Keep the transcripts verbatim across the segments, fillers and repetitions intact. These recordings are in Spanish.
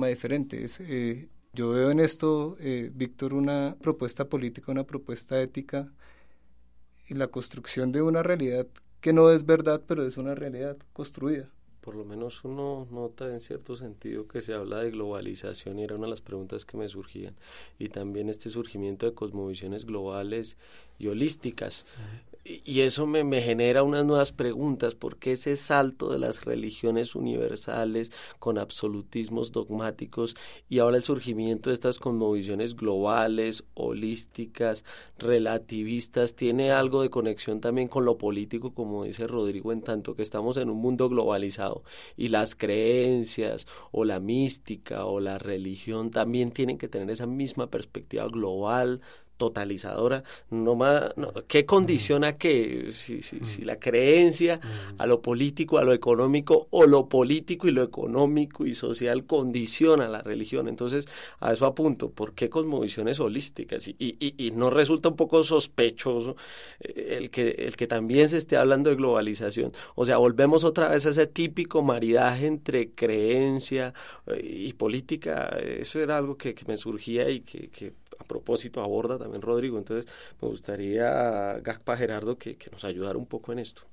forma diferente. Es, eh, yo veo en esto, eh, Víctor, una propuesta política, una propuesta ética y la construcción de una realidad que no es verdad, pero es una realidad construida. Por lo menos uno nota en cierto sentido que se habla de globalización y era una de las preguntas que me surgían, y también este surgimiento de cosmovisiones globales y holísticas. Y, y eso me, me genera unas nuevas preguntas. ¿Por qué ese salto de las religiones universales con absolutismos dogmáticos y ahora el surgimiento de estas cosmovisiones globales, holísticas, relativistas? ¿Tiene algo de conexión también con lo político, como dice Rodrigo, en tanto que estamos en un mundo globalizado y las creencias o la mística o la religión también tienen que tener esa misma perspectiva global, totalizadora? No más, no, ¿qué condiciona qué? Si, si, si la creencia a lo político, a lo económico, o lo político y lo económico y social condiciona la religión. Entonces, a eso apunto. ¿Por qué cosmovisiones holísticas? Y, y, y no resulta un poco sospechoso el que, el que también se esté hablando de globalización. O sea, volvemos otra vez a ese típico maridaje entre creencia y política. Eso era algo que, que me surgía y que, que a propósito aborda también Rodrigo. Entonces me gustaría, Gagpa Gerardo, que, que nos ayudara un poco en esto.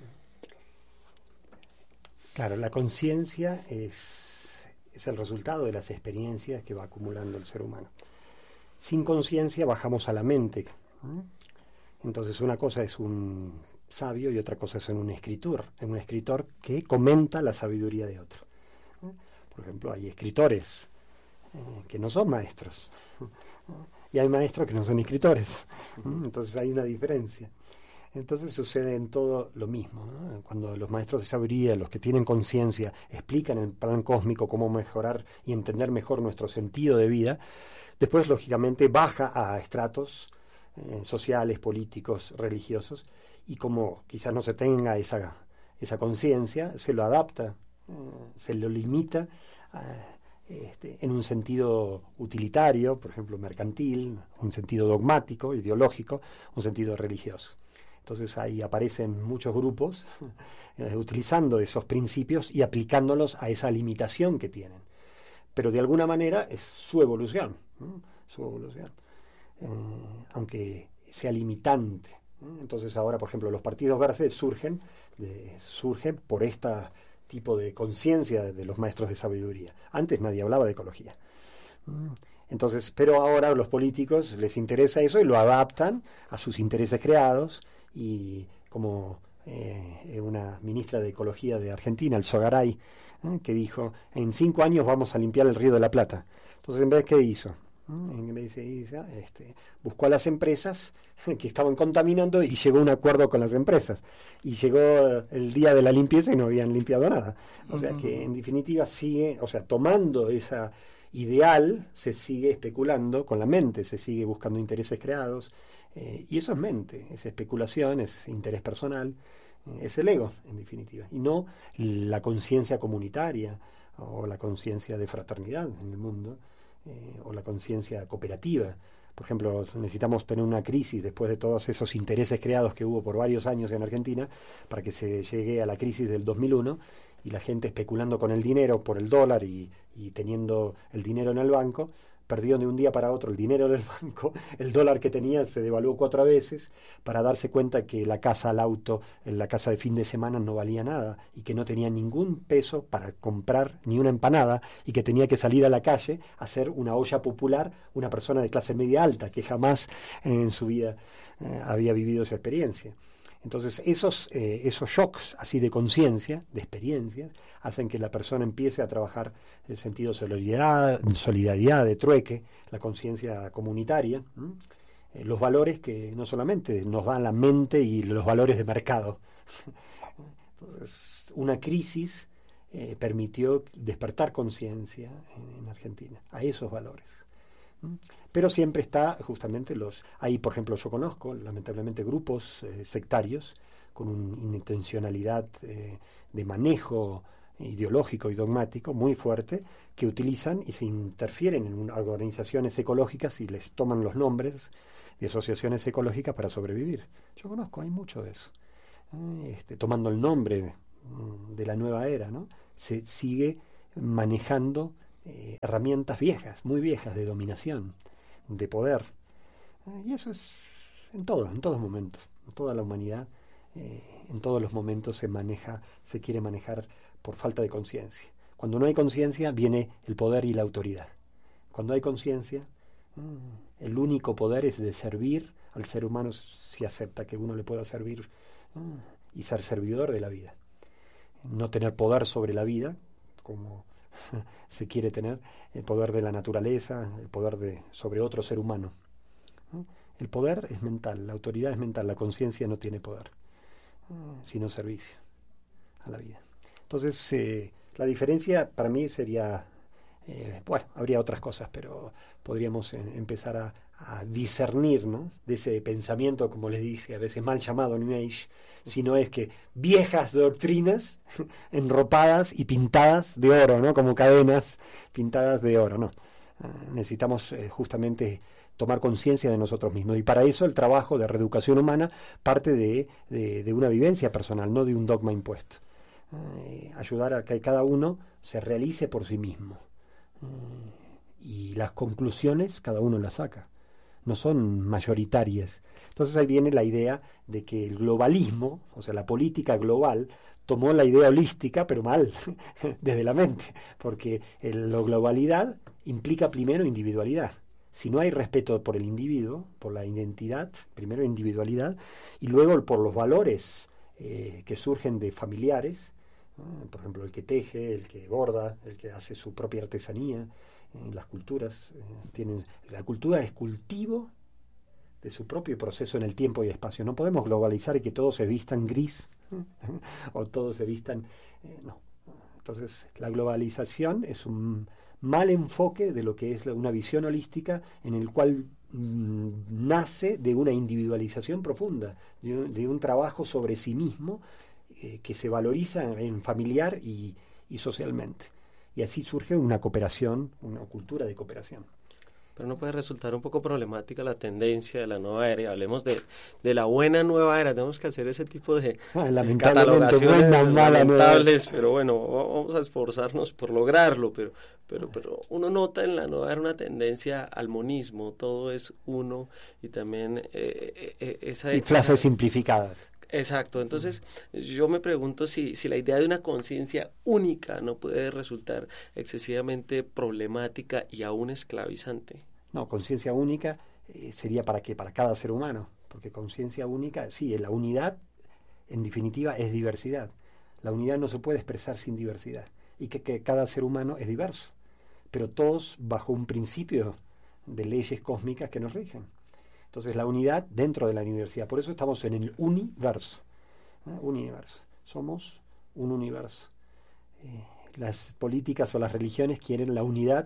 Claro, la conciencia es, es el resultado de las experiencias que va acumulando el ser humano. Sin conciencia bajamos a la mente. Entonces una cosa es un sabio y otra cosa es un escritor, un escritor que comenta la sabiduría de otro. Por ejemplo, hay escritores eh, que no son maestros y hay maestros que no son escritores. Entonces hay una diferencia. Entonces sucede en todo lo mismo, ¿no? Cuando los maestros de sabiduría, los que tienen conciencia, explican en el plan cósmico cómo mejorar y entender mejor nuestro sentido de vida, después lógicamente baja a estratos eh, sociales, políticos, religiosos, y como quizás no se tenga esa, esa conciencia, se lo adapta, eh, se lo limita eh, este, en un sentido utilitario, por ejemplo mercantil, un sentido dogmático, ideológico, un sentido religioso. Entonces ahí aparecen muchos grupos eh, utilizando esos principios y aplicándolos a esa limitación que tienen. Pero de alguna manera es su evolución, ¿no? Su evolución, eh, aunque sea limitante, ¿no? Entonces ahora, por ejemplo, los partidos verdes surgen, de, surgen por este tipo de conciencia de los maestros de sabiduría. Antes nadie hablaba de ecología. Entonces, pero ahora a los políticos les interesa eso y lo adaptan a sus intereses creados. Y como eh, una ministra de Ecología de Argentina, el Sogaray, eh, que dijo, en cinco años vamos a limpiar el Río de la Plata. Entonces, en vez, ¿qué hizo? ¿Eh? En vez de, este, buscó a las empresas que estaban contaminando y llegó a un acuerdo con las empresas. Y llegó el día de la limpieza y no habían limpiado nada. O sea que, en definitiva, sigue, o sea, tomando esa ideal, se sigue especulando con la mente, se sigue buscando intereses creados. Eh, y eso es mente, es especulación, es interés personal, eh, es el ego, en definitiva, y no la conciencia comunitaria o la conciencia de fraternidad en el mundo, eh, o la conciencia cooperativa. Por ejemplo, necesitamos tener una crisis después de todos esos intereses creados que hubo por varios años en Argentina para que se llegue a la crisis del dos mil uno y la gente especulando con el dinero por el dólar y, y teniendo el dinero en el banco, perdió de un día para otro el dinero del banco, el dólar que tenía se devaluó cuatro veces para darse cuenta que la casa al auto, en la casa de fin de semana no valía nada y que no tenía ningún peso para comprar ni una empanada y que tenía que salir a la calle a hacer una olla popular, una persona de clase media alta que jamás en su vida eh, había vivido esa experiencia. Entonces esos, eh, esos shocks así de conciencia, de experiencias, hacen que la persona empiece a trabajar el sentido de solidaridad, solidaridad de trueque, la conciencia comunitaria, eh, los valores que no solamente nos dan la mente y los valores de mercado. Entonces, una crisis eh, permitió despertar conciencia en, en Argentina a esos valores. Pero siempre está justamente los... Ahí, por ejemplo, yo conozco, lamentablemente, grupos eh, sectarios con una intencionalidad eh, de manejo ideológico y dogmático muy fuerte, que utilizan y se interfieren en una, organizaciones ecológicas y les toman los nombres de asociaciones ecológicas para sobrevivir. Yo conozco, hay mucho de eso. Eh, este, tomando el nombre de, de la nueva era, ¿no? Se sigue manejando eh, herramientas viejas, muy viejas de dominación, de poder. Eh, y eso es en todo, en todos momentos, en toda la humanidad, eh, en todos los momentos se maneja, se quiere manejar por falta de conciencia. Cuando no hay conciencia viene el poder y la autoridad. Cuando hay conciencia, eh, el único poder es de servir al ser humano, si acepta que uno le pueda servir, eh, y ser servidor de la vida. No tener poder sobre la vida, como se quiere tener, el poder de la naturaleza, el poder de sobre otro ser humano. ¿Eh? El poder es mental, la autoridad es mental, la conciencia no tiene poder, eh, sino servicio a la vida. Entonces, eh, la diferencia para mí sería, eh, bueno, habría otras cosas, pero podríamos eh, empezar a, a discernir, ¿no?, de ese pensamiento, como les dice, a veces mal llamado New Age, sino es que viejas doctrinas enropadas y pintadas de oro, ¿no?, como cadenas pintadas de oro, ¿no? Uh, necesitamos eh, justamente tomar conciencia de nosotros mismos, y para eso el trabajo de reeducación humana parte de, de, de una vivencia personal, no de un dogma impuesto. Uh, ayudar a que cada uno se realice por sí mismo. Uh, y las conclusiones cada uno las saca, no son mayoritarias. Entonces ahí viene la idea de que el globalismo, o sea, la política global, tomó la idea holística, pero mal, desde la mente, porque el, la globalidad implica primero individualidad. Si no hay respeto por el individuo, por la identidad, primero individualidad, y luego por los valores eh, que surgen de familiares, ¿no? Por ejemplo, el que teje, el que borda, el que hace su propia artesanía. Eh, las culturas eh, tienen, la cultura es cultivo de su propio proceso en el tiempo y espacio. No podemos globalizar y que todos se vistan gris o todos se vistan... Eh, no. Entonces, la globalización es un mal enfoque de lo que es una visión holística en el cual mmm, nace de una individualización profunda, de un, de un trabajo sobre sí mismo eh, que se valoriza en, en familiar y, y socialmente. Y así surge una cooperación, una cultura de cooperación. Pero no puede resultar un poco problemática la tendencia de la nueva era. Hablemos de, de la buena nueva era. Tenemos que hacer ese tipo de ah, catalogaciones buena, lamentables, pero bueno, vamos a esforzarnos por lograrlo. Pero, pero, pero uno nota en la nueva era una tendencia al monismo. Todo es uno y también eh, eh, esa... Sí, frases simplificadas. Exacto, entonces yo me pregunto si, si la idea de una conciencia única no puede resultar excesivamente problemática y aún esclavizante. No, conciencia única eh, sería para qué, para cada ser humano, porque conciencia única, sí, la unidad en definitiva es diversidad. La unidad no se puede expresar sin diversidad y que, que cada ser humano es diverso, pero todos bajo un principio de leyes cósmicas que nos rigen. Entonces la unidad dentro de la universidad, por eso estamos en el universo, ¿eh? un universo, somos un universo. Eh, las políticas o las religiones quieren la unidad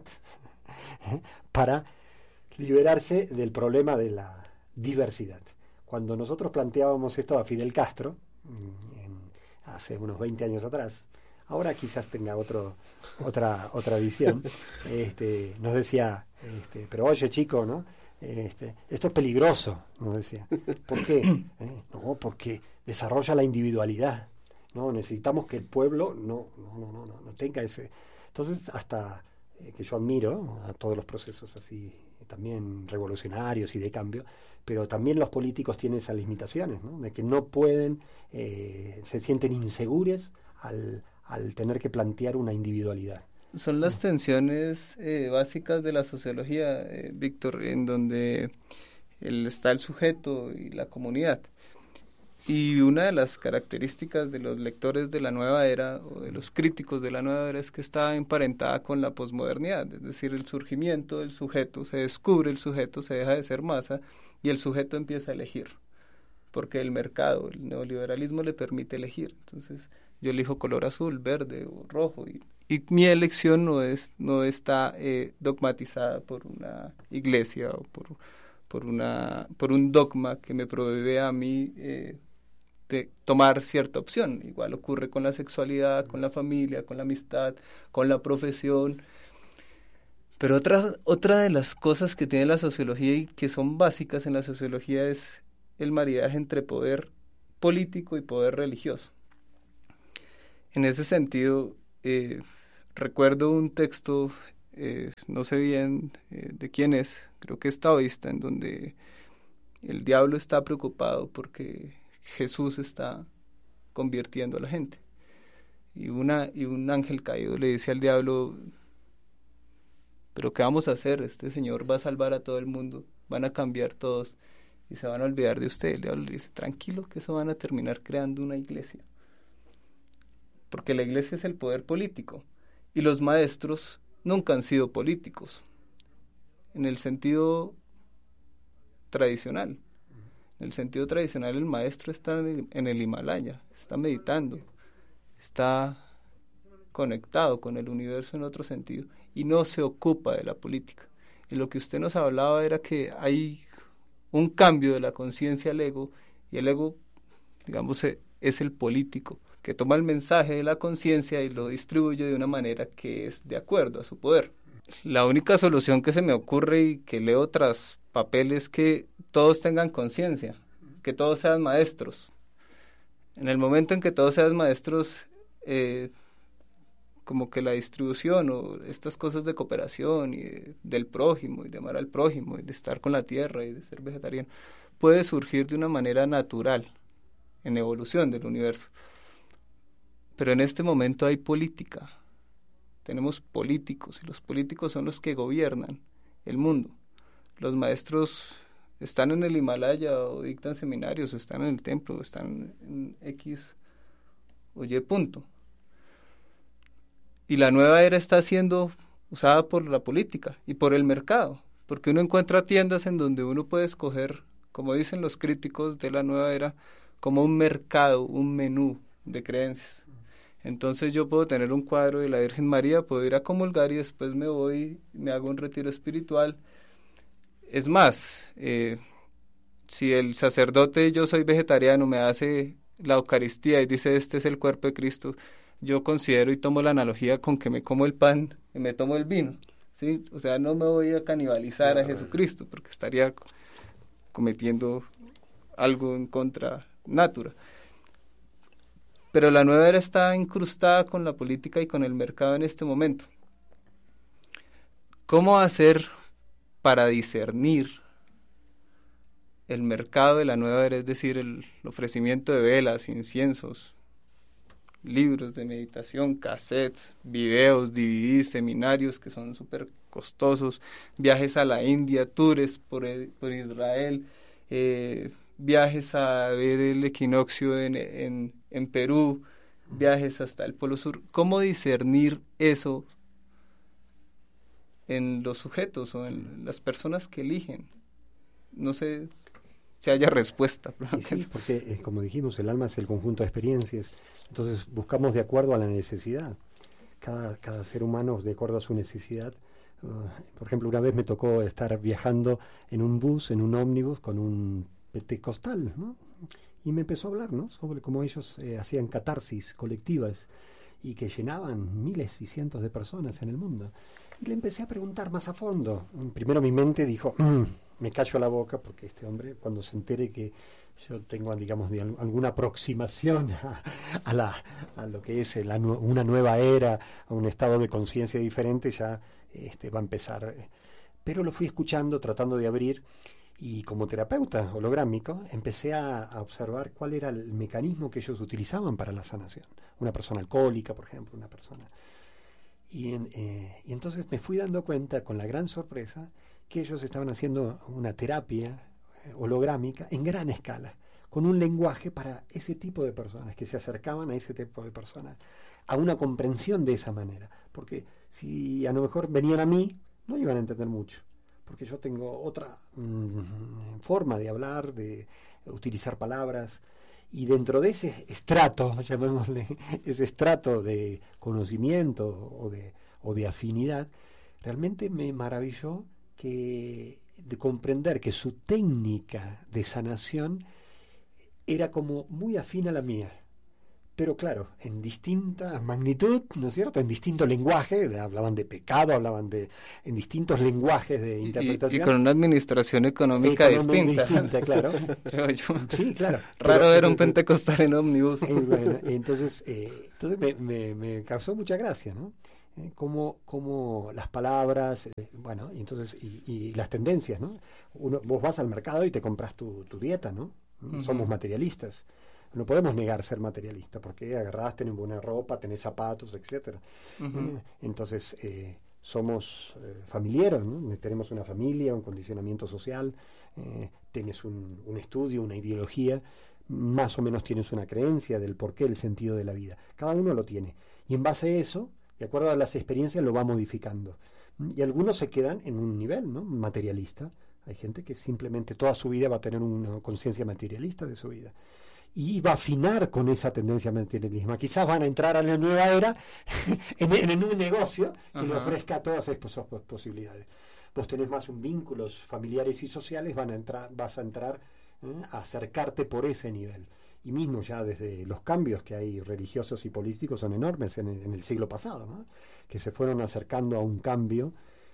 ¿eh? para liberarse del problema de la diversidad. Cuando nosotros planteábamos esto a Fidel Castro, en, hace unos veinte años atrás, ahora quizás tenga otro, otra, otra visión, este, nos decía, este, pero oye chico, ¿no? Este, esto es peligroso, nos decía. ¿Por qué? ¿Eh? No, porque desarrolla la individualidad. No, necesitamos que el pueblo no, no, no, no, no tenga ese. Entonces, hasta eh, que yo admiro a todos los procesos así, también revolucionarios y de cambio, pero también los políticos tienen esas limitaciones, ¿no? De que no pueden, eh, se sienten inseguros al, al tener que plantear una individualidad. Son las tensiones eh, básicas de la sociología, eh, Víctor, en donde el, está el sujeto y la comunidad. Y una de las características de los lectores de la nueva era, o de los críticos de la nueva era, es que está emparentada con la posmodernidad, es decir, el surgimiento del sujeto, se descubre el sujeto, se deja de ser masa, y el sujeto empieza a elegir, porque el mercado, el neoliberalismo le permite elegir. Entonces, yo elijo color azul, verde o rojo, y Y mi elección no es no está eh, dogmatizada por una iglesia o por por una por un dogma que me prohíbe a mí eh, de tomar cierta opción. Igual ocurre con la sexualidad, con la familia, con la amistad, con la profesión. Pero otra otra de las cosas que tiene la sociología y que son básicas en la sociología es el maridaje entre poder político y poder religioso. En ese sentido, Eh, recuerdo un texto eh, no sé bien eh, de quién es, creo que es taoísta, en donde el diablo está preocupado porque Jesús está convirtiendo a la gente. Y, una, y un ángel caído le dice al diablo, ¿pero qué vamos a hacer? Este señor va a salvar a todo el mundo, van a cambiar todos y se van a olvidar de usted. El diablo le dice, tranquilo, que eso van a terminar creando una iglesia. Porque la iglesia es el poder político y los maestros nunca han sido políticos en el sentido tradicional. En el sentido tradicional el maestro está en el, en el Himalaya, está meditando, está conectado con el universo en otro sentido y no se ocupa de la política. Y lo que usted nos hablaba era que hay un cambio de la conciencia al ego, y el ego, digamos, es el político, que toma el mensaje de la conciencia y lo distribuye de una manera que es de acuerdo a su poder. La única solución que se me ocurre y que leo tras papel es que todos tengan conciencia, que todos sean maestros. En el momento en que todos sean maestros, eh, como que la distribución o estas cosas de cooperación y de, del prójimo y de amar al prójimo y de estar con la tierra y de ser vegetariano puede surgir de una manera natural en evolución del universo. Pero en este momento hay política, tenemos políticos y los políticos son los que gobiernan el mundo. Los maestros están en el Himalaya o dictan seminarios o están en el templo o están en X o Y punto. Y la nueva era está siendo usada por la política y por el mercado, porque uno encuentra tiendas en donde uno puede escoger, como dicen los críticos de la nueva era, como un mercado, un menú de creencias. Entonces yo puedo tener un cuadro de la Virgen María, puedo ir a comulgar y después me voy, me hago un retiro espiritual. Es más, eh, si el sacerdote, yo soy vegetariano, me hace la Eucaristía y dice este es el cuerpo de Cristo, yo considero y tomo la analogía con que me como el pan y me tomo el vino, ¿sí? O sea, no me voy a canibalizar a Jesucristo porque estaría cometiendo algo en contra natura. Pero la nueva era está incrustada con la política y con el mercado en este momento. ¿Cómo hacer para discernir el mercado de la nueva era, es decir, el ofrecimiento de velas, inciensos, libros de meditación, cassettes, videos, D V Ds, seminarios que son súper costosos, viajes a la India, tours por, por Israel, eh, viajes a ver el equinoccio en, en, en Perú, viajes hasta el Polo Sur? ¿Cómo discernir eso en los sujetos o en las personas que eligen? No sé si haya respuesta. Sí, porque eh, como dijimos, el alma es el conjunto de experiencias, entonces buscamos de acuerdo a la necesidad. Cada, cada ser humano de acuerdo a su necesidad. Uh, por ejemplo, una vez me tocó estar viajando en un bus, en un ómnibus, con un pentecostal, ¿no? Y me empezó a hablar, ¿no?, sobre cómo ellos eh, hacían catarsis colectivas y que llenaban miles y cientos de personas en el mundo. Y le empecé a preguntar más a fondo. Primero mi mente dijo, mmm, me callo la boca porque este hombre, cuando se entere que yo tengo, digamos, de alguna aproximación a, a, la, a lo que es la, una nueva era, a un estado de conciencia diferente, ya este, va a empezar. Pero lo fui escuchando, tratando de abrir, y como terapeuta holográmico empecé a, a observar cuál era el mecanismo que ellos utilizaban para la sanación. Una persona alcohólica, por ejemplo, una persona... Y, en, eh, y entonces me fui dando cuenta, con la gran sorpresa, que ellos estaban haciendo una terapia holográmica en gran escala, con un lenguaje para ese tipo de personas, que se acercaban a ese tipo de personas, a una comprensión de esa manera. Porque si a lo mejor venían a mí, no iban a entender mucho, porque yo tengo otra mmm, forma de hablar, de utilizar palabras, y dentro de ese estrato, llamémosle, ese estrato de conocimiento o de, o de afinidad, realmente me maravilló que, de comprender que su técnica de sanación era como muy afín a la mía. Pero claro, en distinta magnitud, ¿no es cierto?, en distinto lenguaje, hablaban de pecado, hablaban de en distintos lenguajes de interpretación. Y, y con una administración económica distinta. distinta, claro. Creo yo. Sí, claro. Raro pero, ver un pentecostal en ómnibus. Eh, bueno, entonces, eh, entonces me, me, me causó mucha gracia, ¿no? eh, cómo, cómo las palabras, eh, bueno, y entonces, y, y las tendencias, ¿no? Uno, vos vas al mercado y te compras tu, tu dieta, ¿no? Uh-huh. Somos materialistas. No podemos negar ser materialista, porque agarrás, tenés buena ropa, tenés zapatos, etcétera. Uh-huh. Eh, entonces, eh, somos eh, familiares, ¿no? Tenemos una familia, un condicionamiento social, eh, tienes un, un estudio, una ideología, más o menos tienes una creencia del porqué, el sentido de la vida. Cada uno lo tiene. Y en base a eso, de acuerdo a las experiencias, lo va modificando. Y algunos se quedan en un nivel, ¿no? Materialista. Hay gente que simplemente toda su vida va a tener una conciencia materialista de su vida. Y va a afinar con esa tendencia materialismo. Quizás van a entrar a la nueva era en, en un negocio que Ajá. le ofrezca todas esas posibilidades. Vos tenés más un vínculos familiares y sociales, van a entrar, vas a entrar ¿eh? a acercarte por ese nivel. Y mismo ya desde los cambios que hay religiosos y políticos son enormes en el, en el siglo pasado, ¿no? Que se fueron acercando a un cambio,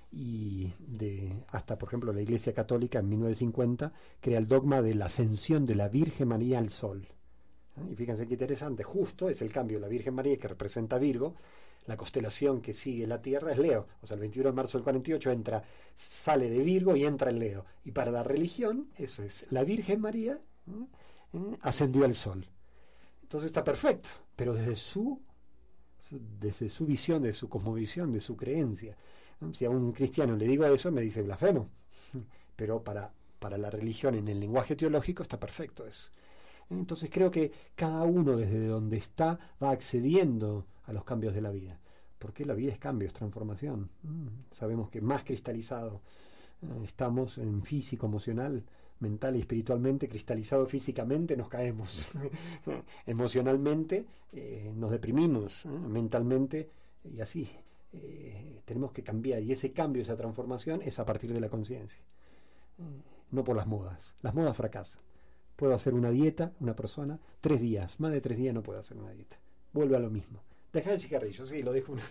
y de hasta, por ejemplo, la Iglesia Católica en mil novecientos cincuenta crea el dogma de la ascensión de la Virgen María al Sol. ¿Eh? Y fíjense qué interesante, justo es el cambio de la Virgen María, que representa Virgo. La constelación que sigue la Tierra es Leo, o sea, el veintiuno de marzo del cuarenta y ocho entra, sale de Virgo y entra en Leo. Y para la religión, eso es, la Virgen María ¿eh? ¿Eh? ascendió al Sol. Entonces está perfecto, pero desde su, su desde su visión, de su cosmovisión, de su creencia. Si a un cristiano le digo eso, me dice blasfemo. Pero para, para la religión, en el lenguaje teológico, está perfecto eso. Entonces creo que cada uno desde donde está va accediendo a los cambios de la vida. Porque la vida es cambio, es transformación. Sabemos que más cristalizado eh, estamos en físico, emocional, mental y espiritualmente, cristalizado físicamente nos caemos. Emocionalmente eh, nos deprimimos, ¿eh? Mentalmente y así. Eh, tenemos que cambiar, y ese cambio, esa transformación es a partir de la conciencia, eh, no por las modas. Las modas fracasan. Puedo hacer una dieta, una persona, tres días, más de tres días no puedo hacer una dieta, vuelve a lo mismo. Dejar el cigarrillo, sí, lo dejo una...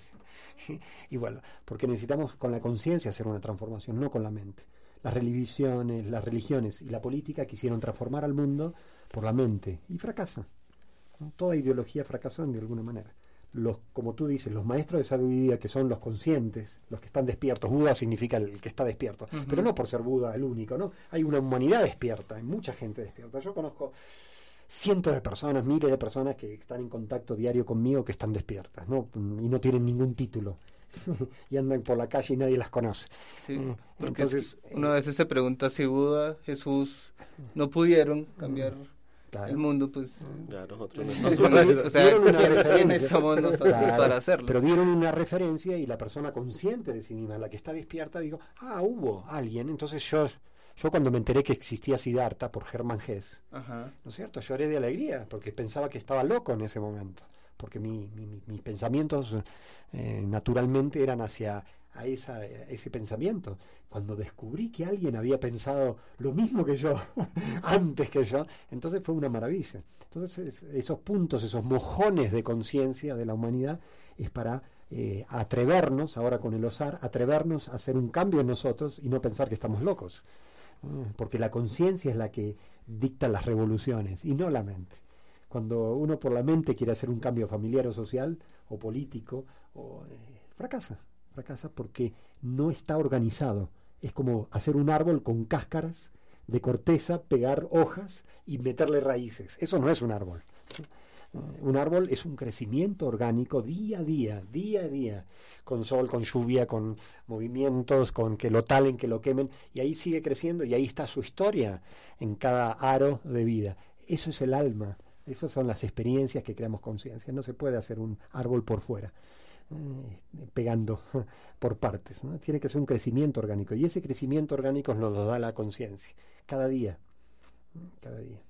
y bueno, porque necesitamos con la conciencia hacer una transformación, no con la mente. Las religiones, las religiones y la política quisieron transformar al mundo por la mente y fracasan, ¿no? Toda ideología fracasó de alguna manera. Los, como tú dices, los maestros de sabiduría, que son los conscientes, los que están despiertos. Buda significa el que está despierto, uh-huh. pero no por ser Buda el único, ¿no? Hay una humanidad despierta, hay mucha gente despierta. Yo conozco cientos de personas, miles de personas que están en contacto diario conmigo, que están despiertas, ¿no? Y no tienen ningún título y andan por la calle y nadie las conoce. Sí, eh, entonces es una eh, vez se pregunta si Buda, Jesús no pudieron cambiar Claro. el mundo, pues claro, nosotros no o sea, dieron una referencia, somos nosotros claro, para hacerlo. Pero dieron una referencia y la persona consciente de sí misma, la que está despierta, digo, ah, hubo alguien. Entonces yo, yo cuando me enteré que existía Siddhartha por Hermann Hesse, Ajá. ¿no es cierto? Lloré de alegría porque pensaba que estaba loco en ese momento, porque mi, mi, mi, mis pensamientos eh, naturalmente eran hacia a, esa, a ese pensamiento. Cuando descubrí que alguien había pensado lo mismo que yo, antes que yo, entonces fue una maravilla. Entonces esos puntos, esos mojones de conciencia de la humanidad es para eh, atrevernos, ahora con el OSAR, atrevernos a hacer un cambio en nosotros y no pensar que estamos locos. Eh, porque la conciencia es la que dicta las revoluciones y no la mente. Cuando uno por la mente quiere hacer un cambio familiar o social o político, o, eh, fracasa. Fracasa porque no está organizado. Es como hacer un árbol con cáscaras de corteza, pegar hojas y meterle raíces. Eso no es un árbol. Un árbol es un crecimiento orgánico día a día, día a día, con sol, con lluvia, con movimientos, con que lo talen, que lo quemen, y ahí sigue creciendo y ahí está su historia en cada aro de vida. Eso es el alma, esas son las experiencias que creamos conciencia. No se puede hacer un árbol por fuera, eh, pegando por partes, ¿no? Tiene que ser un crecimiento orgánico, y ese crecimiento orgánico nos lo da la conciencia, cada día, cada día.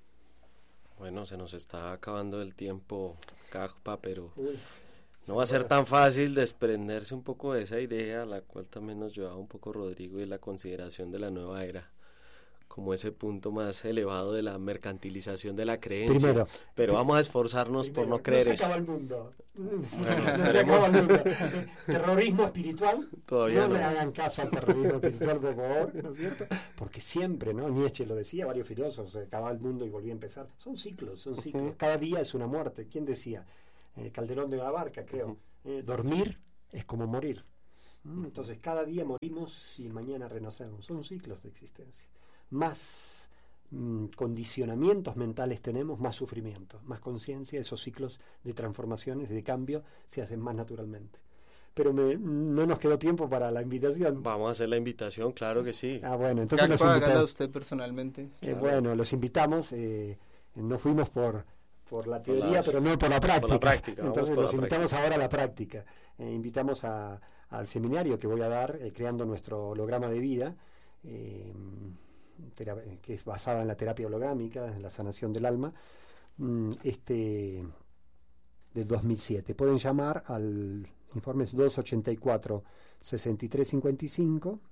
Bueno, se nos está acabando el tiempo, Cagpa, pero Uy, no va a ser tan fácil desprenderse un poco de esa idea, a la cual también nos llevaba un poco Rodrigo, y la consideración de la nueva era como ese punto más elevado de la mercantilización de la creencia. Primero, pero vamos a esforzarnos primero, por no creer no eso. Se acaba el mundo. Bueno, se acaba el mundo. Terrorismo espiritual. Todavía no, no le hagan caso al terrorismo espiritual, por favor, ¿no es cierto? Porque siempre, ¿no? Nietzsche lo decía, varios filósofos, se acaba el mundo y volvía a empezar. Son ciclos, son ciclos. Uh-huh. Cada día es una muerte. ¿Quién decía? Eh, Calderón de la Barca, creo. Uh-huh. Eh, dormir es como morir. ¿Mm? Entonces cada día morimos y mañana renacemos. Son ciclos de existencia. Más mm, condicionamientos mentales tenemos, más sufrimiento, más conciencia. Esos ciclos de transformaciones, de cambio, se hacen más naturalmente. Pero me, no nos quedó tiempo para la invitación. Vamos a hacer la invitación, claro que sí. Ah, bueno, entonces ¿Qué los hágala invitamos. usted personalmente? Eh, Claro. Bueno, los invitamos. Eh, no fuimos por, por la teoría, Por la- pero no por la práctica. por la práctica, vamos Entonces por los la invitamos práctica. ahora a la práctica. Eh, invitamos a, al seminario que voy a dar, eh, creando nuestro holograma de vida, eh, tera- que es basada en la terapia holográmica, en la sanación del alma, mm, este del dos mil siete. Pueden llamar al informe dos ochenta y cuatro, sesenta y tres cincuenta y cinco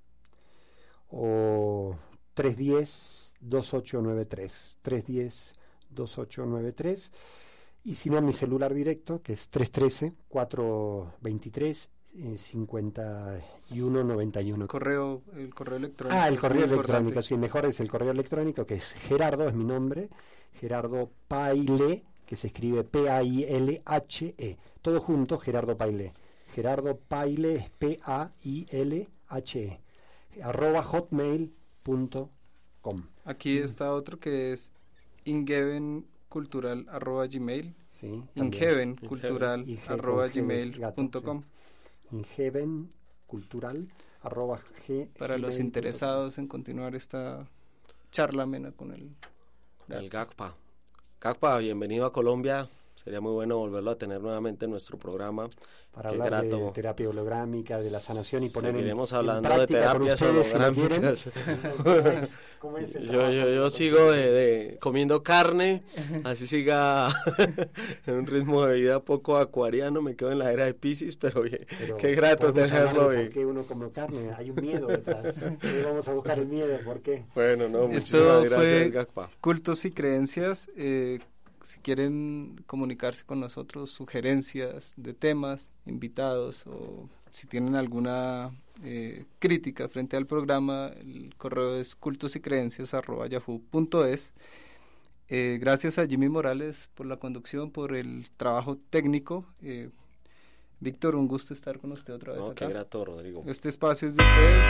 o tres diez, veintiocho noventa y tres, tres diez, veintiocho noventa y tres, y si no, mi celular directo, que es tres uno tres, cuatro dos tres, cincuenta y uno noventa y uno. Correo, el correo electrónico. Ah, el es correo muy electrónico, importante. sí, mejor es el correo electrónico, que es Gerardo, es mi nombre, Gerardo Paile, que se escribe P A I L H E, todo junto, Gerardo Paile. Gerardo Paile es P A I L H E, arroba hotmail punto com. Aquí está otro que es ingevencultural arroba gmail, Sí, también. ingevencultural Inge- arroba con G de gmail gato, punto sí. com. Ingevencultural arroba G- Para los gmail punto com. interesados en continuar esta charla amena con el El GACPA. GACPA, bienvenido a Colombia. Sería muy bueno volverlo a tener nuevamente en nuestro programa. Para Qué hablar grato. de terapia holográmica, de la sanación y poner en, Seguiremos en hablando de práctica con terapias ustedes, si lo quieren. holográmicas. ¿Cómo es, cómo es el Yo, trabajo yo, que yo consiguen? sigo de, de comiendo carne, así siga en un ritmo de vida poco acuariano, me quedo en la era de Piscis, pero bien, Pero qué grato podemos hablar tenerlo. de y- ¿Por qué uno come carne? Hay un miedo detrás. Eh, Vamos a buscar el miedo, ¿por qué? Bueno, no, Esto muchísimas gracias, fue GACPA. Cultos y Creencias. eh, si quieren comunicarse con nosotros, sugerencias de temas, invitados, o si tienen alguna eh, crítica frente al programa, el correo es cultosycreencias arroba yahoo punto es. Eh, gracias a Jimmy Morales por la conducción, por el trabajo técnico. Eh, Víctor, un gusto estar con usted otra vez No, acá. qué grato, Rodrigo. Este espacio es de ustedes.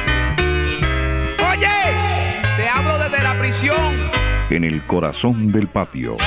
eh, Oye, te hablo desde la prisión. En el corazón del patio.